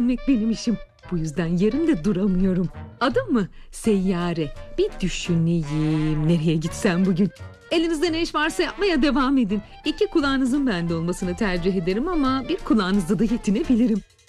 düşünmek benim işim. Bu yüzden yerimde duramıyorum. Adım mı? Seyyare. Bir düşüneyim nereye gitsem bugün. Elinizde ne iş varsa yapmaya devam edin. 2 kulağınızın bende olmasını tercih ederim ama bir kulağınızda da yetinebilirim.